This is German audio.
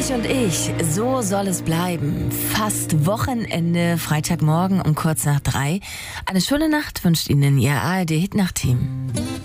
Friedrich und ich, so soll es bleiben. Fast Wochenende, Freitagmorgen um kurz nach 3. Eine schöne Nacht wünscht Ihnen Ihr ARD-Hit-Nacht-Team.